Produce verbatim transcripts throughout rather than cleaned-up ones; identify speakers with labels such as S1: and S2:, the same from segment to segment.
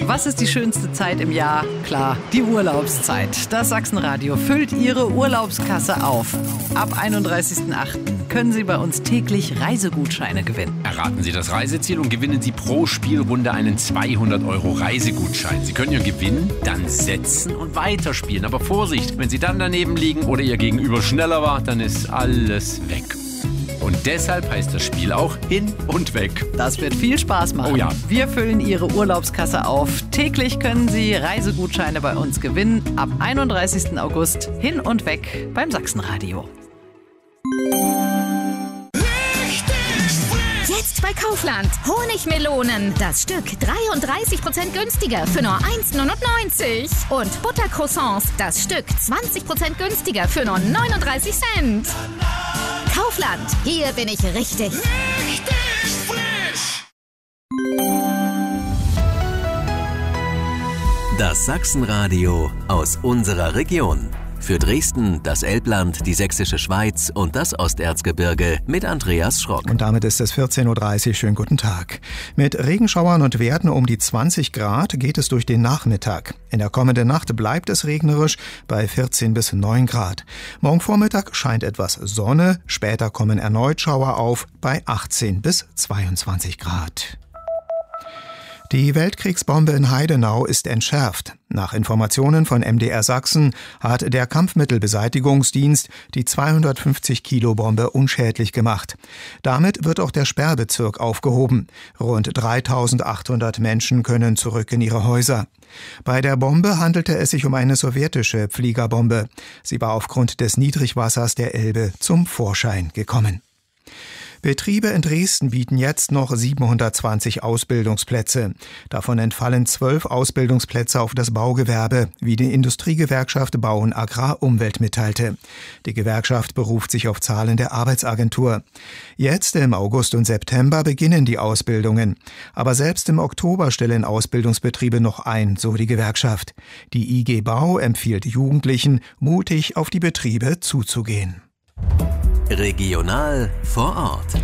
S1: Was ist die schönste Zeit im Jahr? Klar, die Urlaubszeit. Das Sachsenradio füllt Ihre Urlaubskasse auf. Ab einunddreißigsten achten können Sie bei uns täglich Reisegutscheine gewinnen.
S2: Erraten Sie das Reiseziel und gewinnen Sie pro Spielrunde einen zweihundert Euro Reisegutschein. Sie können Ihren Gewinn dann setzen und weiterspielen. Aber Vorsicht, wenn Sie dann daneben liegen oder Ihr Gegenüber schneller war, dann ist alles weg. Und deshalb heißt das Spiel auch Hin und Weg.
S1: Das wird viel Spaß machen.
S2: Oh ja.
S1: Wir füllen Ihre Urlaubskasse auf. Täglich können Sie Reisegutscheine bei uns gewinnen. Ab einunddreißigsten August Hin und Weg beim Sachsenradio.
S3: Jetzt bei Kaufland. Honigmelonen. Das Stück dreiunddreißig Prozent günstiger für nur eins neunundneunzig. Und Buttercroissants. Das Stück zwanzig Prozent günstiger für nur neununddreißig Cent. Kaufland. Hier bin ich richtig. Richtig frisch.
S4: Das Sachsenradio aus unserer Region. Für Dresden, das Elbland, die Sächsische Schweiz und das Osterzgebirge mit Andreas Schrock.
S5: Und damit ist es vierzehn Uhr dreißig. Schönen guten Tag. Mit Regenschauern und Werten um die zwanzig Grad geht es durch den Nachmittag. In der kommenden Nacht bleibt es regnerisch bei vierzehn bis neun Grad. Morgen Vormittag scheint etwas Sonne, später kommen erneut Schauer auf bei achtzehn bis zweiundzwanzig Grad. Die Weltkriegsbombe in Heidenau ist entschärft. Nach Informationen von M D R Sachsen hat der Kampfmittelbeseitigungsdienst die zweihundertfünfzig Kilo Bombe unschädlich gemacht. Damit wird auch der Sperrbezirk aufgehoben. Rund dreitausendachthundert Menschen können zurück in ihre Häuser. Bei der Bombe handelte es sich um eine sowjetische Fliegerbombe. Sie war aufgrund des Niedrigwassers der Elbe zum Vorschein gekommen. Betriebe in Dresden bieten jetzt noch siebenhundertzwanzig Ausbildungsplätze. Davon entfallen zwölf Ausbildungsplätze auf das Baugewerbe, wie die Industriegewerkschaft Bau und Agrar Umwelt mitteilte. Die Gewerkschaft beruft sich auf Zahlen der Arbeitsagentur. Jetzt im August und September beginnen die Ausbildungen. Aber selbst im Oktober stellen Ausbildungsbetriebe noch ein, so die Gewerkschaft. Die I G Bau empfiehlt Jugendlichen, mutig auf die Betriebe zuzugehen.
S4: Regional vor Ort.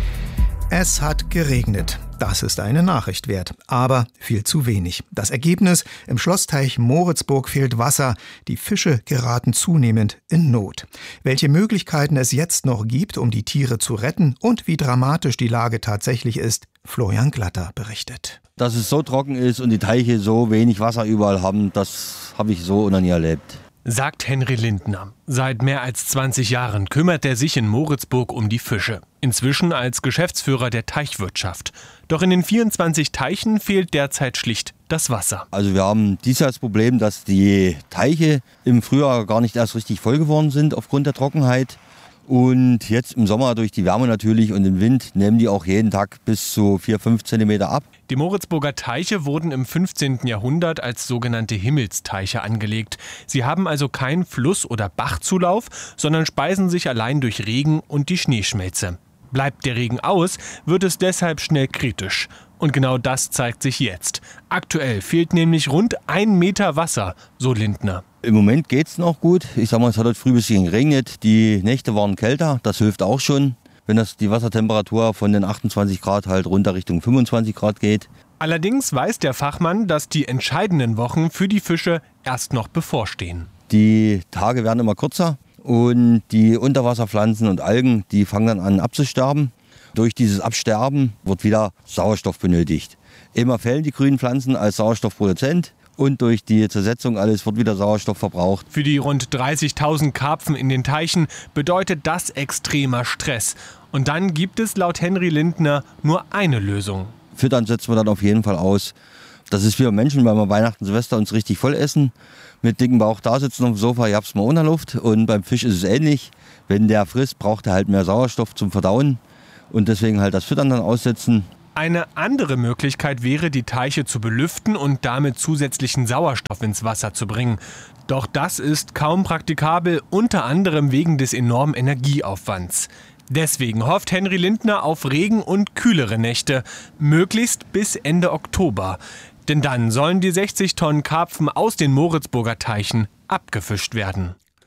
S5: Es hat geregnet. Das ist eine Nachricht wert, aber viel zu wenig. Das Ergebnis: im Schlossteich Moritzburg fehlt Wasser. Die Fische geraten zunehmend in Not. Welche Möglichkeiten es jetzt noch gibt, um die Tiere zu retten und wie dramatisch die Lage tatsächlich ist, Florian Glatter berichtet.
S6: Dass es so trocken ist und die Teiche so wenig Wasser überall haben, das habe ich so noch nie erlebt.
S7: Sagt Henry Lindner. Seit mehr als zwanzig Jahren kümmert er sich in Moritzburg um die Fische. Inzwischen als Geschäftsführer der Teichwirtschaft. Doch in den vierundzwanzig Teichen fehlt derzeit schlicht das Wasser.
S6: Also wir haben dieses Jahr das Problem, dass die Teiche im Frühjahr gar nicht erst richtig voll geworden sind aufgrund der Trockenheit. Und jetzt im Sommer durch die Wärme natürlich und den Wind nehmen die auch jeden Tag bis zu vier, fünf Zentimeter ab.
S7: Die Moritzburger Teiche wurden im fünfzehnten Jahrhundert als sogenannte Himmelsteiche angelegt. Sie haben also keinen Fluss- oder Bachzulauf, sondern speisen sich allein durch Regen und die Schneeschmelze. Bleibt der Regen aus, wird es deshalb schnell kritisch. Und genau das zeigt sich jetzt. Aktuell fehlt nämlich rund ein Meter Wasser, so Lindner.
S6: Im Moment geht es noch gut. Ich sag mal, es hat heute früh ein bisschen geregnet. Die Nächte waren kälter, das hilft auch schon. Wenn das die Wassertemperatur von den achtundzwanzig Grad halt runter Richtung fünfundzwanzig Grad geht.
S7: Allerdings weiß der Fachmann, dass die entscheidenden Wochen für die Fische erst noch bevorstehen.
S6: Die Tage werden immer kürzer und die Unterwasserpflanzen und Algen, die fangen dann an abzusterben. Durch dieses Absterben wird wieder Sauerstoff benötigt. Immer fällen die grünen Pflanzen als Sauerstoffproduzent. Und durch die Zersetzung alles wird wieder Sauerstoff verbraucht.
S7: Für die rund dreißigtausend Karpfen in den Teichen bedeutet das extremer Stress. Und dann gibt es laut Henry Lindner nur eine Lösung.
S6: Füttern setzen wir dann auf jeden Fall aus. Das ist wie bei Menschen, weil wir Weihnachten, Silvester uns richtig voll essen. Mit dickem Bauch da sitzen auf dem Sofa, ihr habt's mal ohne Luft. Und beim Fisch ist es ähnlich. Wenn der frisst, braucht er halt mehr Sauerstoff zum Verdauen. Und deswegen halt das Füttern dann aussetzen.
S7: Eine andere Möglichkeit wäre, die Teiche zu belüften und damit zusätzlichen Sauerstoff ins Wasser zu bringen. Doch das ist kaum praktikabel, unter anderem wegen des enormen Energieaufwands. Deswegen hofft Henry Lindner auf Regen und kühlere Nächte, möglichst bis Ende Oktober. Denn dann sollen die sechzig Tonnen Karpfen aus den Moritzburger Teichen abgefischt werden.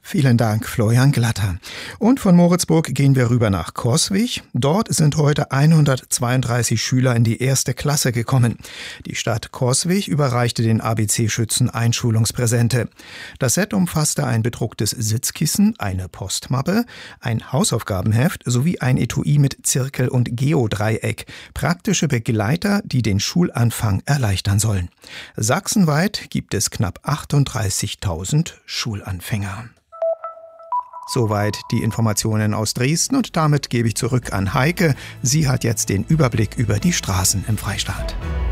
S5: Vielen Dank, Florian Glatter. Und von Moritzburg gehen wir rüber nach Coswig. Dort sind heute hundertzweiunddreißig Schüler in die erste Klasse gekommen. Die Stadt Coswig überreichte den A B C-Schützen Einschulungspräsente. Das Set umfasste ein bedrucktes Sitzkissen, eine Postmappe, ein Hausaufgabenheft sowie ein Etui mit Zirkel und Geodreieck. Praktische Begleiter, die den Schulanfang erleichtern sollen. Sachsenweit gibt es knapp achtunddreißigtausend Schulanfänger. Soweit die Informationen aus Dresden und damit gebe ich zurück an Heike. Sie hat jetzt den Überblick über die Straßen im Freistaat.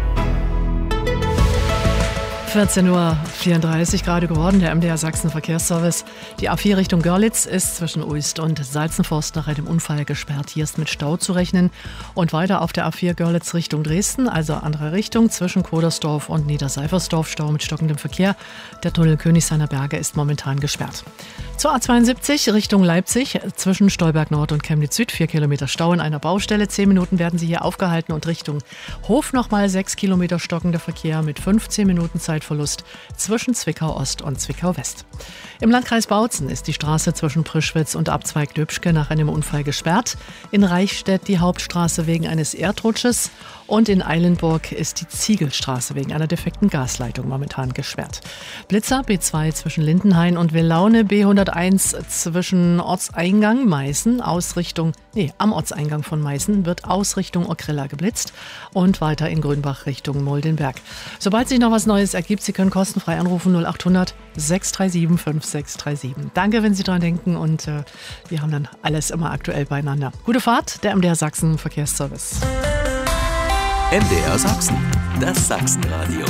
S8: vierzehn Uhr vierunddreißig gerade geworden, der M D R Sachsen Verkehrsservice. Die A vier Richtung Görlitz ist zwischen Uist und Salzenforst nach einem Unfall gesperrt. Hier ist mit Stau zu rechnen. Und weiter auf der A vier Görlitz Richtung Dresden, also andere Richtung, zwischen Kodersdorf und Niederseifersdorf, Stau mit stockendem Verkehr. Der Tunnel Königshainer Berge ist momentan gesperrt. Zur A zweiundsiebzig Richtung Leipzig, zwischen Stolberg Nord und Chemnitz Süd, vier Kilometer Stau in einer Baustelle. Zehn Minuten werden Sie hier aufgehalten und Richtung Hof nochmal sechs Kilometer stockender Verkehr mit fünfzehn Minuten Zeitverlust zwischen Zwickau Ost und Zwickau West. Im Landkreis Bautzen ist die Straße zwischen Prischwitz und Abzweig Döbschke nach einem Unfall gesperrt. In Reichstätt die Hauptstraße wegen eines Erdrutsches und in Eilenburg ist die Ziegelstraße wegen einer defekten Gasleitung momentan gesperrt. Blitzer B zwei zwischen Lindenhain und Willaune, B hunderteins zwischen Ortseingang Meißen, Ausrichtung, nee, am Ortseingang von Meißen wird Ausrichtung Okrilla geblitzt und weiter in Grünbach Richtung Moldenberg. Sobald sich noch was Neues ergibt, Sie können kostenfrei anrufen null achthundert sechs drei sieben fünf sechs drei sieben. Danke, wenn Sie dran denken und äh, wir haben dann alles immer aktuell beieinander. Gute Fahrt, der M D R Sachsen Verkehrsservice.
S4: M D R Sachsen, das Sachsenradio.